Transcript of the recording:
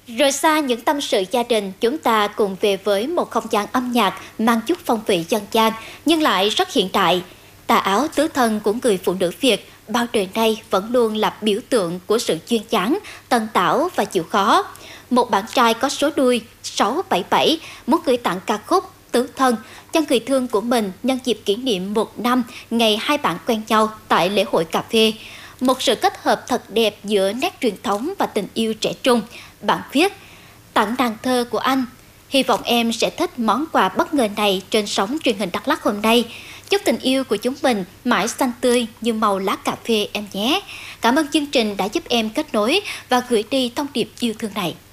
Rời xa những tâm sự gia đình, chúng ta cùng về với một không gian âm nhạc mang chút phong vị dân gian nhưng lại rất hiện đại. Tà áo tứ thân của người phụ nữ Việt bao đời nay vẫn luôn là biểu tượng của sự duyên dáng, tần tảo và chịu khó. Một bạn trai có số đuôi 677 muốn gửi tặng ca khúc Tứ Thân cho người thương của mình nhân dịp kỷ niệm 1 năm ngày hai bạn quen nhau tại lễ hội cà phê. Một sự kết hợp thật đẹp giữa nét truyền thống và tình yêu trẻ trung. Bạn viết: tặng nàng thơ của anh. Hy vọng em sẽ thích món quà bất ngờ này trên sóng truyền hình Đắk Lắk hôm nay. Chúc tình yêu của chúng mình mãi xanh tươi như màu lá cà phê em nhé. Cảm ơn chương trình đã giúp em kết nối và gửi đi thông điệp yêu thương này.